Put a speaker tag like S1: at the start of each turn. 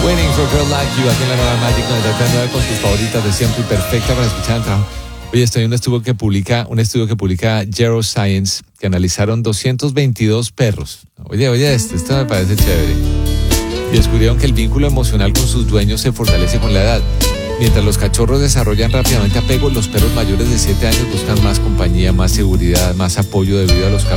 S1: Waiting for a Girl Like You, aquí en la nueva Magic 99 con sus favoritas de siempre y perfecta para escuchar el trabajo. Oye, estoy en un estudio que publica Geroscience, que analizaron 222 perros. Oye, esto me parece chévere. Y descubrieron que el vínculo emocional con sus dueños se fortalece con la edad. Mientras los cachorros desarrollan rápidamente apego, los perros mayores de 7 años buscan más compañía, más seguridad, más apoyo debido a los cambios